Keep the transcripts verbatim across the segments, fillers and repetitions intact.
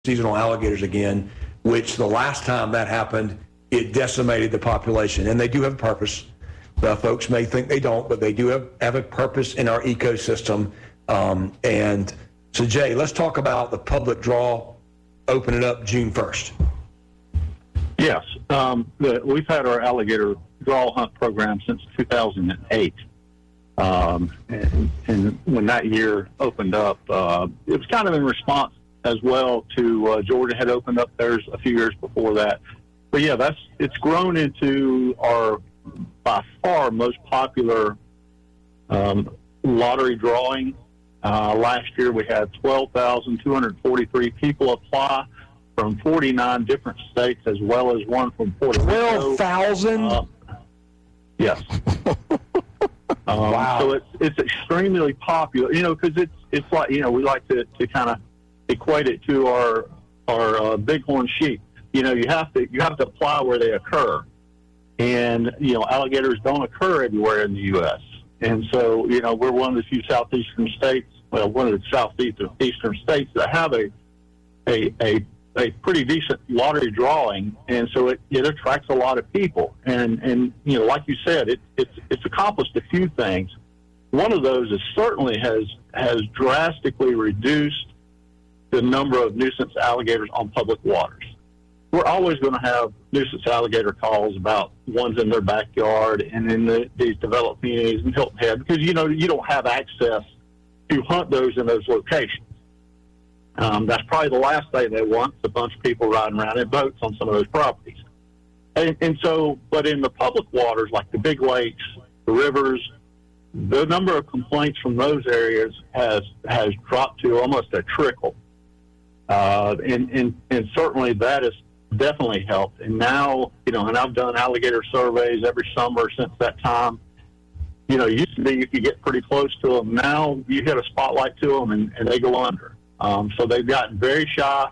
seasonal alligators again, which the last time that happened, it decimated the population. And they do have a purpose. Uh, folks may think they don't, but they do have, have a purpose in our ecosystem. Um, and so, Jay, let's talk about the public draw opening up June first. Yes. Um, the, we've had our alligator draw hunt program since two thousand eight. Um, and, and when that year opened up, uh, it was kind of in response as well to uh, Georgia had opened up theirs a few years before that. But yeah, that's it's grown into our by far most popular um, lottery drawing. Uh, last year we had twelve thousand two hundred forty-three people apply from forty-nine different states, as well as one from Puerto Rico. twelve thousand? Uh, yes. Um, wow. So it's it's extremely popular, you know, because it's it's like, you know, we like to, to kind of equate it to our our uh, bighorn sheep. You know, you have to you have to apply where they occur, and you know, alligators don't occur everywhere in the U S And so, you know, we're one of the few southeastern states, well, one of the southeastern eastern states that have a a a, a pretty decent lottery drawing, and so it, it attracts a lot of people. And and you know, like you said, it it's it's accomplished a few things. One of those is certainly has has drastically reduced the number of nuisance alligators on public waters. We're always going to have nuisance alligator calls about ones in their backyard and in the, these developed communities in Hilton Head, because, you know, you don't have access to hunt those in those locations. Um, that's probably the last thing they want, a bunch of people riding around in boats on some of those properties. And, and so, but in the public waters, like the big lakes, the rivers, the number of complaints from those areas has has dropped to almost a trickle. Uh, and, and, and certainly that has definitely helped. And now, you know, and I've done alligator surveys every summer since that time. You know, it used to be you could get pretty close to them. Now you hit a spotlight to them and, and they go under. Um, so they've gotten very shy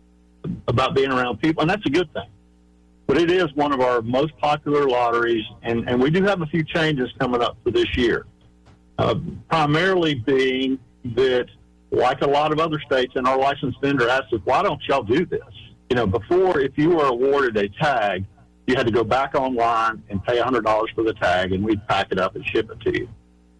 about being around people, and that's a good thing. But it is one of our most popular lotteries, and, and we do have a few changes coming up for this year. Uh, primarily being that, like a lot of other states, and our licensed vendor asked us, why don't y'all do this? You know, before, if you were awarded a tag, you had to go back online and pay one hundred dollars for the tag, and we'd pack it up and ship it to you.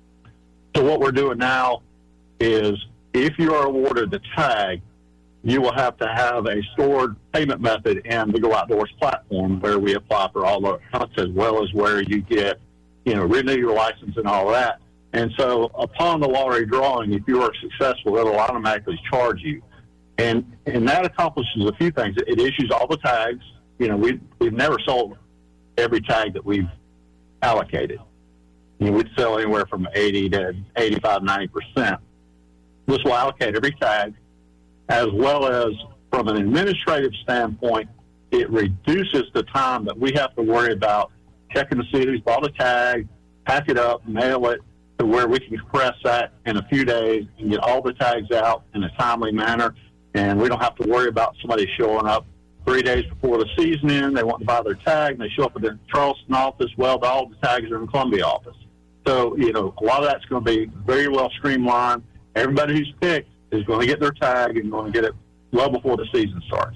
So what we're doing now is, if you are awarded the tag, you will have to have a stored payment method in the Go Outdoors platform where we apply for all the hunts, as well as where you get, you know, renew your license and all that. And so upon the lottery drawing, if you are successful, it'll automatically charge you. And and that accomplishes a few things. It issues all the tags. You know, we, we've never sold every tag that we've allocated. You know, we'd sell anywhere from eighty to eighty-five, ninety percent. This will allocate every tag, as well as from an administrative standpoint, it reduces the time that we have to worry about checking to see who's bought a tag, pack it up, mail it, to where we can compress that in a few days and get all the tags out in a timely manner. And we don't have to worry about somebody showing up three days before the season ends. They want to buy their tag, and they show up at the Charleston office. Well, all the tags are in the Columbia office. So, you know, a lot of that's going to be very well streamlined. Everybody who's picked is going to get their tag and going to get it well before the season starts.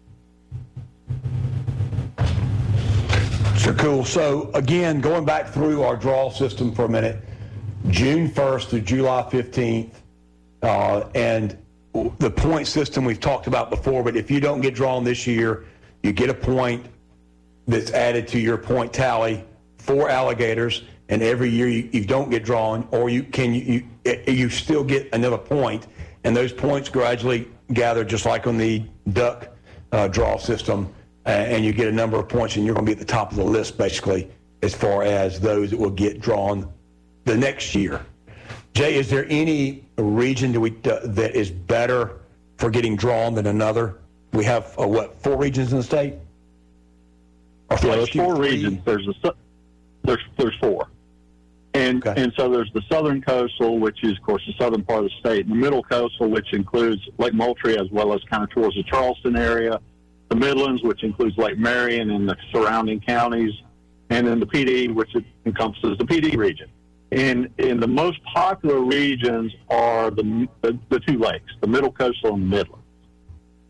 So cool. So, again, going back through our draw system for a minute, June first through July fifteenth, uh, and the point system we've talked about before, but if you don't get drawn this year, you get a point that's added to your point tally for alligators, and every year you, you don't get drawn, or you can you, you you still get another point, and those points gradually gather just like on the duck uh, draw system, uh, and you get a number of points, and you're going to be at the top of the list basically as far as those that will get drawn the next year. Jay, is there any region do we, uh, that is better for getting drawn than another? We have, uh, what, four regions in the state? Or yeah, there's four three? regions. There's a, there's there's four. And okay. and so there's the southern coastal, which is, of course, the southern part of the state, and the middle coastal, which includes Lake Moultrie as well as kind of towards the Charleston area, the Midlands, which includes Lake Marion and the surrounding counties, and then the P D, which encompasses the P D region. And, and the most popular regions are the, the the two lakes, the middle coastal and the Midlands.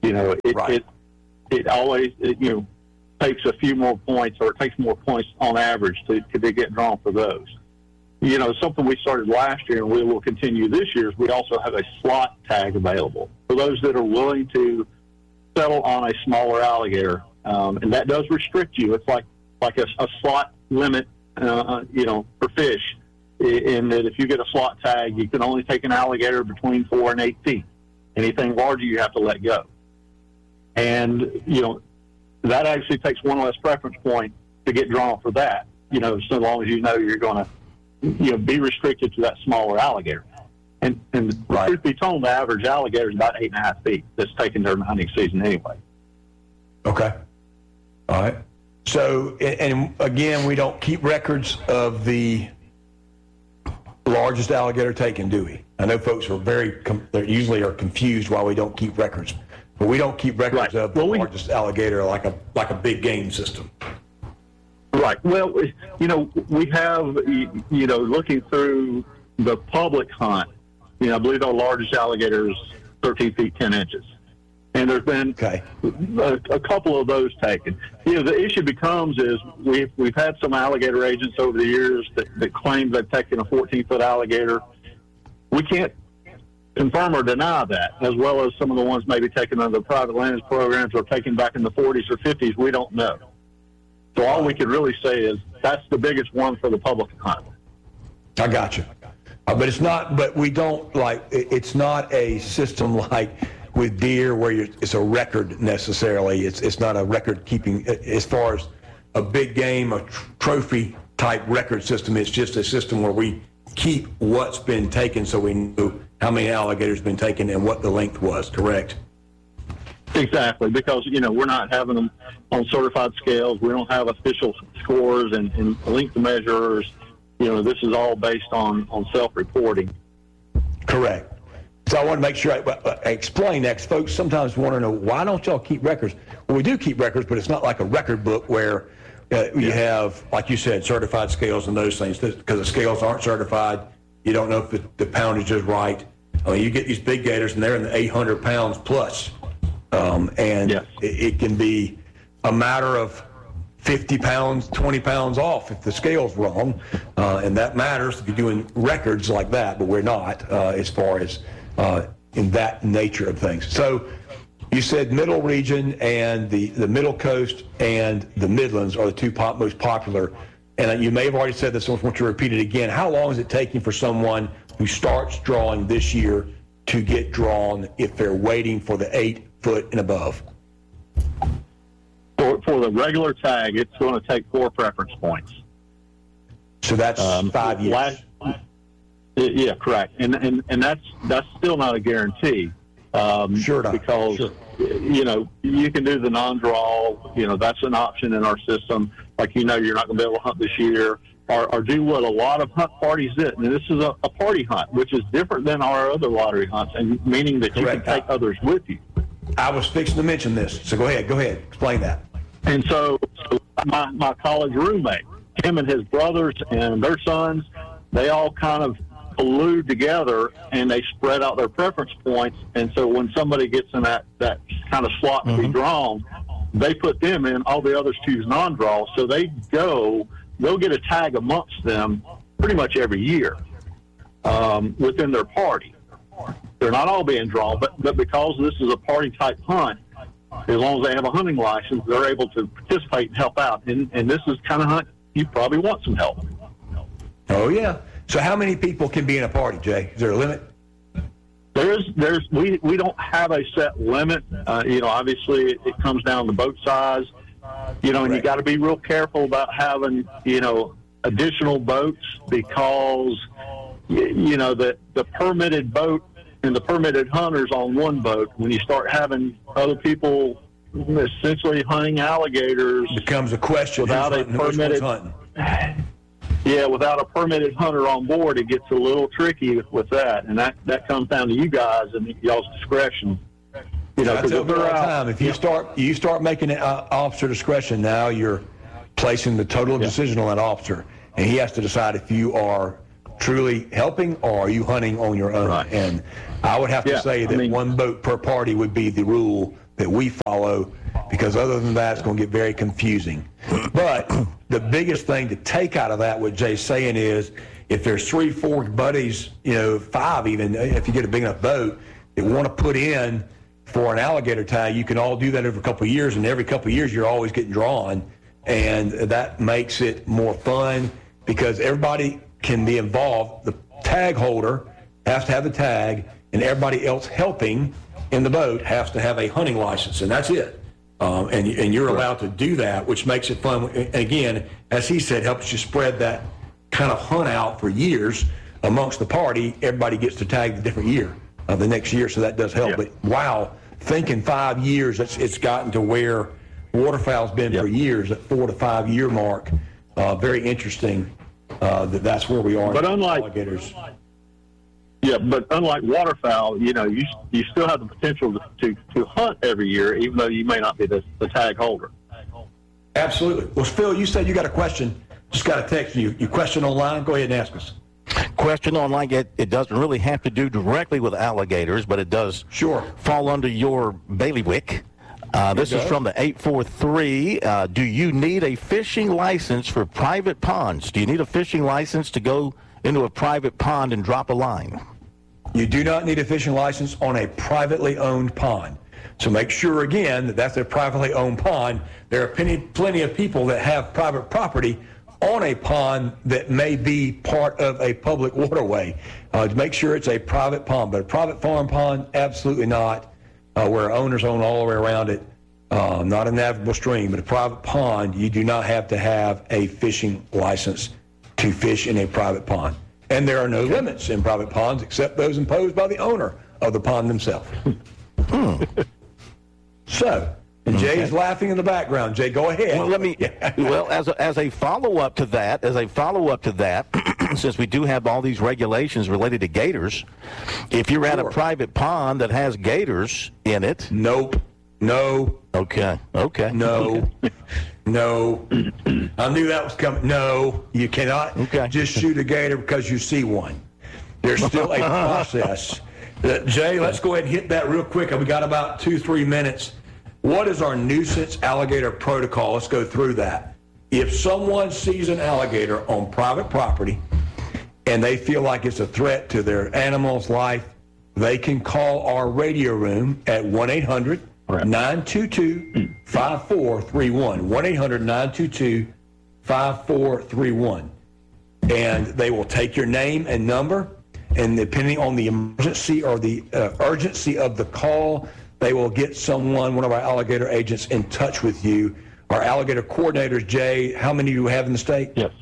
You know, it Right. it, it always it, you know takes a few more points, or it takes more points on average to, to get drawn for those. You know, something we started last year and we will continue this year is we also have a slot tag available for those that are willing to settle on a smaller alligator, um, and that does restrict you. It's like like a, a slot limit, uh, you know, for fish, in that if you get a slot tag, you can only take an alligator between four and eight feet. Anything larger, you have to let go. And, you know, that actually takes one less preference point to get drawn for that, you know, so long as you know you're going to, you know, be restricted to that smaller alligator. And, and Right. truth be told, the average alligator is about eight and a half feet that's taken during the hunting season anyway. Okay. All right. So, and, and again, we don't keep records of the largest alligator taken, do we? I know folks are very, com- they usually are confused why we don't keep records, but we don't keep records Right. of the Well, we- largest alligator like a like a big game system. Right. Well, you know, we have, you you know, looking through the public hunt, you know, I believe our largest alligator is thirteen feet, ten inches. And there's been Okay. a, a couple of those taken. You know, the issue becomes is we've, we've had some alligator agents over the years that, that claim they've taken a fourteen-foot alligator. We can't confirm or deny that, as well as some of the ones maybe taken under the private lands programs or taken back in the forties or fifties. We don't know. So all we can really say is that's the biggest one for the public hunt. I got you. Uh, but it's not, but we don't like, it- it's not a system like with deer where you're, it's a record necessarily. It's it's not a record keeping as far as a big game, a tr- trophy type record system. It's just a system where we keep what's been taken so we know how many alligators been taken and what the length was, correct? Exactly, because, you know, we're not having them on certified scales. We don't have official scores and, and length measurers. You know, this is all based on, on self-reporting. Correct. So I want to make sure I, I explain that, 'cause folks sometimes want to know, why don't y'all keep records? Well, we do keep records, but it's not like a record book where uh, you Yeah. have, like you said, certified scales and those things. Because the scales aren't certified, you don't know if the, the poundage is right. I mean, you get these big gators, and they're in the eight hundred pounds plus. Um, and Yes. it, it can be a matter of fifty pounds, twenty pounds off if the scale's wrong. Uh, and that matters if you're doing records like that, but we're not uh, as far as uh, in that nature of things. So you said middle region and the, the middle coast and the Midlands are the two pop, most popular. And you may have already said this, so I want to repeat it again. How long is it taking for someone who starts drawing this year to get drawn if they're waiting for the eight foot and above? For, for the regular tag, it's going to take four preference points. So that's Um, five years. last- yeah, correct. And, and, and that's, that's still not a guarantee. Um, Sure not. Because, Sure. you know, you can do the non-draw, you know, that's an option in our system. Like, you know, you're not going to be able to hunt this year, or, or do what a lot of hunt parties did. And this is a, a party hunt, which is different than our other lottery hunts, and meaning that you Correct. can take others with you. I was fixing to mention this, so go ahead. Go ahead. Explain that. And so, so my, my college roommate, him and his brothers and their sons, they all kind of collude together and they spread out their preference points. And so when somebody gets in that, that kind of slot to be drawn, they put them in, all the others choose non-draw. So they go, they'll get a tag amongst them pretty much every year um, within their party. They're not all being drawn, but, but because this is a party-type hunt, as long as they have a hunting license, they're able to participate and help out. And, and this is kind of hunt you probably want some help. Oh, yeah. So how many people can be in a party, Jay? Is there a limit? There's, there's, we, we don't have a set limit. Uh, you know, obviously it, it comes down to boat size, you know, and Right. you got to be real careful about having, you know, additional boats because, you, you know, the, the permitted boat and the permitted hunters on one boat, when you start having other people essentially hunting alligators Becomes a question. without a who's hunting, which one's permitted, hunting. yeah, without a permitted hunter on board, it gets a little tricky with that, and that, that comes down to you guys and y'all's discretion. You know, I 'cause tell if people all they're the out, time, if you start you start making it uh, officer discretion, now you're placing the total Yeah. decision on that officer, and he has to decide if you are truly helping or are you hunting on your own. Right. And I would have to Yeah, say I that mean- one boat per party would be the rule that we follow, because other than that, it's going to get very confusing. But the biggest thing to take out of that, what Jay's saying is, if there's three, four buddies, you know, five even, if you get a big enough boat, that want to put in for an alligator tag, you can all do that over a couple of years, and every couple of years you're always getting drawn, and that makes it more fun because everybody can be involved. The tag holder has to have the tag, and everybody else helping in the boat has to have a hunting license, and that's it. Um, and, and you're allowed to do that, which makes it fun. And again, as he said, helps you spread that kind of hunt out for years amongst the party. Everybody gets to tag the different year of the next year, so that does help. Yeah. But wow, thinking five years, it's, it's gotten to where waterfowl's been Yeah. for years, at four to five year mark. Uh, very interesting uh, that that's where we are. But unlike alligators. Yeah, but unlike waterfowl, you know, you you still have the potential to, to, to hunt every year, even though you may not be the, the tag holder. Absolutely. Well, Phil, you said you got a question. Just got a text. You, you question online? Go ahead and ask us. Question online, it, it doesn't really have to do directly with alligators, but it does Sure. fall under your bailiwick. Uh, this is does. from the eight four three. Uh, do you need a fishing license for private ponds? Do you need a fishing license to go into a private pond and drop a line? You do not need a fishing license on a privately owned pond. So make sure, again, that that's a privately owned pond. There are plenty, plenty of people that have private property on a pond that may be part of a public waterway. Uh, to make sure it's a private pond. But a private farm pond, absolutely not, uh, where owners own all the way around it. Uh, not a navigable stream, but a private pond, you do not have to have a fishing license to fish in a private pond. And there are no limits in private ponds except those imposed by the owner of the pond themselves. Hmm. So, and Jay is laughing in the background. Jay, go ahead. Well, let me. Well, as a, as a follow up to that, as a follow up to that, since we do have all these regulations related to gators, if you're at Sure. a private pond that has gators in it, Nope. No. okay, okay, No. No. I knew that was coming. No. You cannot Okay. just shoot a gator because you see one. There's still a process. Uh, Jay, let's go ahead and hit that real quick. We got about two, three minutes. What is our nuisance alligator protocol? Let's go through that. If someone sees an alligator on private property and they feel like it's a threat to their animal's life, they can call our radio room at one eight hundred nine two two five four three one. one eight hundred nine two two five four three one. And they will take your name and number, and depending on the emergency or the uh, urgency of the call, they will get someone, one of our alligator agents, in touch with you. Our alligator coordinators, Jay, how many do you have in the state? Yes.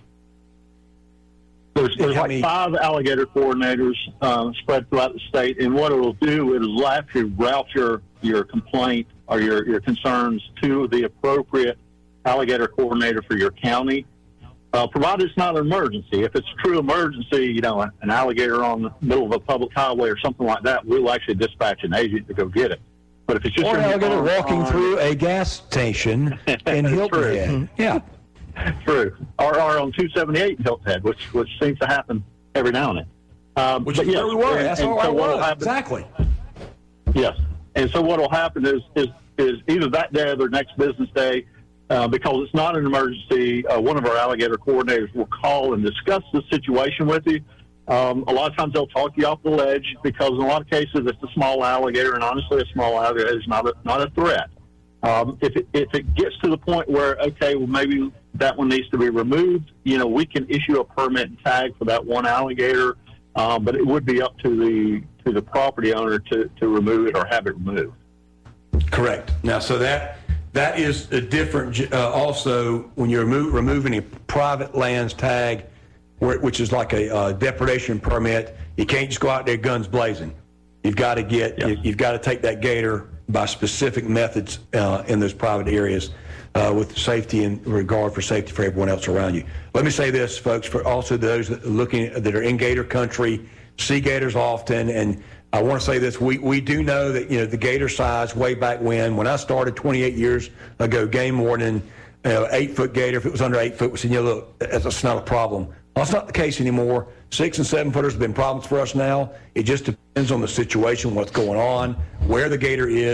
There's, there's How like many- five alligator coordinators um, spread throughout the state, and what it will do is it'll actually route your, your complaint or your, your concerns to the appropriate alligator coordinator for your county, uh, provided it's not an emergency. If it's a true emergency, you know, an alligator on the middle of a public highway or something like that, we'll actually dispatch an agent to go get it. But if it's just Or an in your alligator own walking pond- through a gas station in Hilton True. Head. Yeah. True. Or, or on two seventy-eight in Hilton Head, which which seems to happen every now and then. Um, Which but is yes, where we were. and- That's and all I so what'll was. happen- Exactly. Yes. And so what will happen is, is, is either that day or the next business day, uh, because it's not an emergency, uh, one of our alligator coordinators will call and discuss the situation with you. Um, a lot of times they'll talk you off the ledge because in a lot of cases it's a small alligator, and honestly a small alligator is not a, not a threat. Um, if, it, if it gets to the point where, okay, well, maybe that one needs to be removed, you know, we can issue a permit and tag for that one alligator, um, but it would be up to the to the property owner to, to remove it or have it removed. Correct. Now, so that that is a different. Uh, also, when you're remo- removing a private lands tag, where, which is like a uh, depredation permit, you can't just go out there guns blazing. You've got to get. Yes. You, you've got to take that gator by specific methods uh, in those private areas, uh, with safety and regard for safety for everyone else around you. Let me say this, folks, for also those that are looking that are in gator country, see gators often, and I want to say this: we we do know that, you know, the gator size way back when when I started twenty-eight years ago, game warden, you know, eight foot gator, if it was under eight foot, we said, you know, look, that's not a problem. Well, that's not the case anymore. Six and seven footers have been problems for us now. It just depends on the situation, what's going on, where the gator is,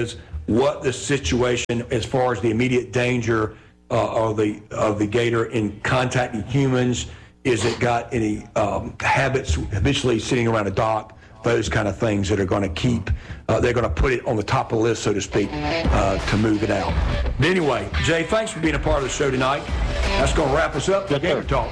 what the situation as far as the immediate danger uh, of the of the gator in contacting humans. Is it got any um, habits habitually sitting around a dock? Those kind of things that are going to keep, uh, they're going to put it on the top of the list, so to speak, uh, to move it out. But anyway, Jay, thanks for being a part of the show tonight. That's going to wrap us up for Gator Talk.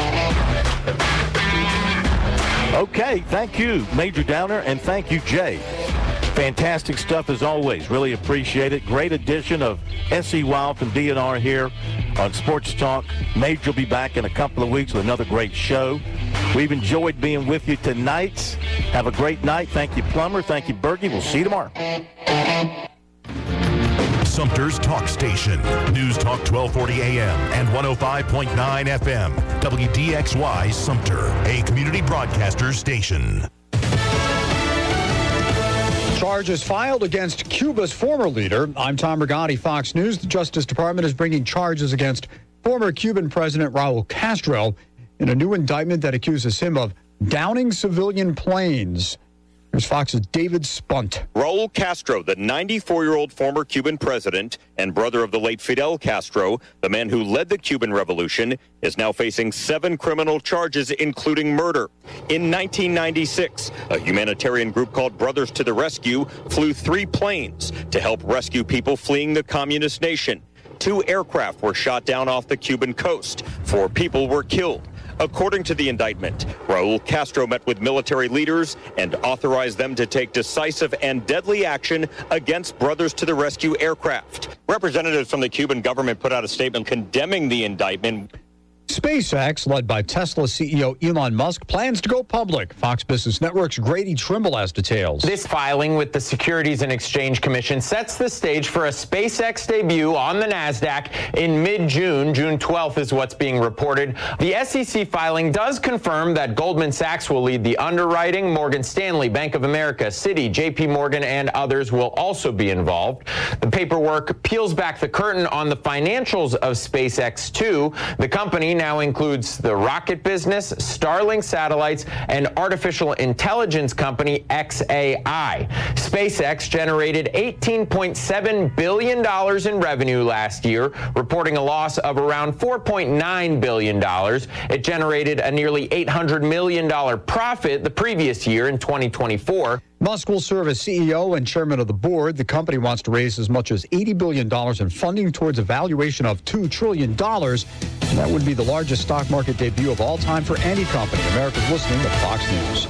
Okay, thank you, Major Downer, and thank you, Jay. Fantastic stuff as always. Really appreciate it. Great edition of S E Wild from D N R here on Sports Talk. Major will be back in a couple of weeks with another great show. We've enjoyed being with you tonight. Have a great night. Thank you, Plummer. Thank you, Bergie. We'll see you tomorrow. Sumter's Talk Station. News Talk twelve forty A M and one oh five point nine F M. W D X Y Sumter, a community broadcaster station. Charges filed against Cuba's former leader. I'm Tom Rigotti, Fox News. The Justice Department is bringing charges against former Cuban President Raul Castro in a new indictment that accuses him of downing civilian planes. Here's Fox's David Spunt. Raul Castro, the ninety-four-year-old former Cuban president and brother of the late Fidel Castro, the man who led the Cuban Revolution, is now facing seven criminal charges, including murder. In nineteen ninety-six, a humanitarian group called Brothers to the Rescue flew three planes to help rescue people fleeing the communist nation. Two aircraft were shot down off the Cuban coast. Four people were killed. According to the indictment, Raul Castro met with military leaders and authorized them to take decisive and deadly action against Brothers to the Rescue aircraft. Representatives from the Cuban government put out a statement condemning the indictment. SpaceX, led by Tesla C E O Elon Musk, plans to go public. Fox Business Network's Grady Trimble has details. This filing with the Securities and Exchange Commission sets the stage for a SpaceX debut on the NASDAQ in mid-June. June twelfth is what's being reported. The S E C filing does confirm that Goldman Sachs will lead the underwriting. Morgan Stanley, Bank of America, Citi, J P Morgan, and others will also be involved. The paperwork peels back the curtain on the financials of SpaceX, too. The company now includes the rocket business, Starlink satellites, and artificial intelligence company X A I. SpaceX generated eighteen point seven billion dollars in revenue last year, reporting a loss of around four point nine billion dollars. It generated a nearly eight hundred million dollars profit the previous year in twenty twenty-four. Musk will serve as C E O and chairman of the board. The company wants to raise as much as eighty billion dollars in funding towards a valuation of two trillion dollars. And that would be the largest stock market debut of all time for any company. America's listening to Fox News.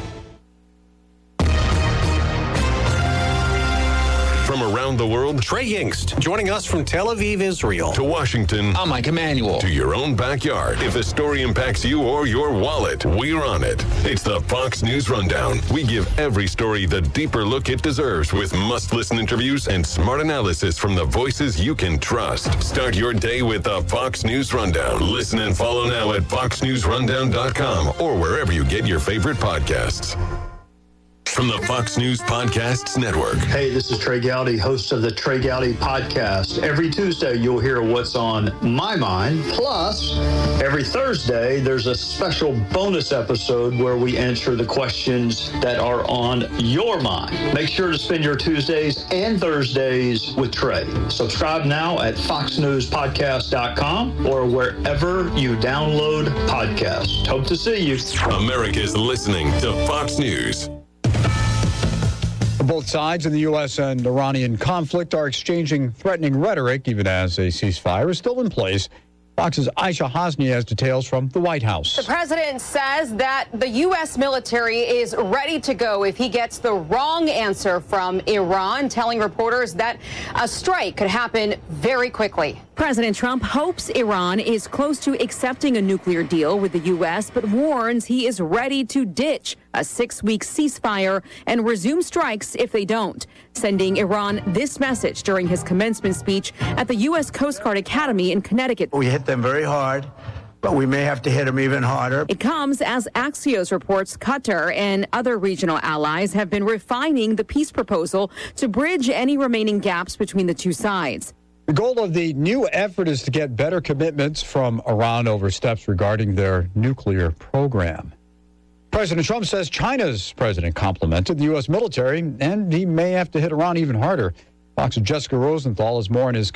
From around the world, Trey Yingst, joining us from Tel Aviv, Israel. To Washington. I'm Mike Emanuel. To your own backyard. If a story impacts you or your wallet, we're on it. It's the Fox News Rundown. We give every story the deeper look it deserves with must-listen interviews and smart analysis from the voices you can trust. Start your day with the Fox News Rundown. Listen and follow now at fox news rundown dot com or wherever you get your favorite podcasts. From the Fox News Podcasts Network. Hey, this is Trey Gowdy, host of the Trey Gowdy Podcast. Every Tuesday, you'll hear what's on my mind. Plus, every Thursday, there's a special bonus episode where we answer the questions that are on your mind. Make sure to spend your Tuesdays and Thursdays with Trey. Subscribe now at fox news podcast dot com or wherever you download podcasts. Hope to see you. America's listening to Fox News. Both sides in the U S and Iranian conflict are exchanging threatening rhetoric, even as a ceasefire is still in place. Fox's Aisha Hasni has details from the White House. The president says that the U S military is ready to go if he gets the wrong answer from Iran, telling reporters that a strike could happen very quickly. President Trump hopes Iran is close to accepting a nuclear deal with the U S, but warns he is ready to ditch a six-week ceasefire and resume strikes if they don't, sending Iran this message during his commencement speech at the U S Coast Guard Academy in Connecticut. We hit them very hard, but we may have to hit them even harder. It comes as Axios reports Qatar and other regional allies have been refining the peace proposal to bridge any remaining gaps between the two sides. The goal of the new effort is to get better commitments from Iran over steps regarding their nuclear program. President Trump says China's president complimented the U S military, and he may have to hit Iran even harder. Fox's Jessica Rosenthal is more on his